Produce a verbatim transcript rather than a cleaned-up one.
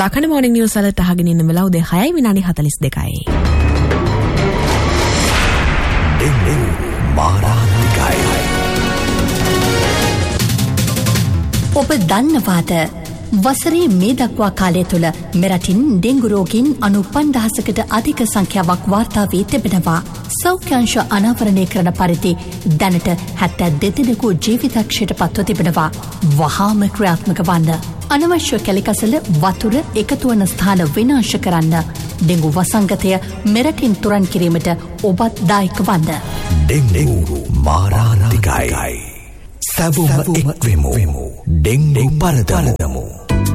ලකන morning news වලට අහගෙන ඉන්න වෙලාව උදේ හයයි විනාඩි හතළිස් දෙකයි. දෙන්නේ මාරාන්තිකයි. ඔබ දන්නවාද වසරේ මේ දක්වා කාලය තුළ මෙරටින් ඩෙංගු රෝගීන් අනූ පන්දහසකට අධික සංඛ්‍යාවක් වාර්තා වී තිබෙනවා. සෞඛ්‍යංශ අනාවරණය කරන පරිදි දැනට හැත්තෑ දෙදෙනෙකු ජීවිතක්ෂයට පත්ව තිබෙනවා. වහාම ක්‍රියාත්මක වන්න. අනවශ්‍ය කැලිකසල වතුර එකතුවන ස්ථාන විනාශ කරන්න. ඩෙංගු වසංගතය මෙරටින් තුරන් කිරීමට ඔබත් දායක වන්න. ඩෙංගු මාරාන්තිකයි. සැවුම එක්වෙමු. ඩෙංගු පරදමු.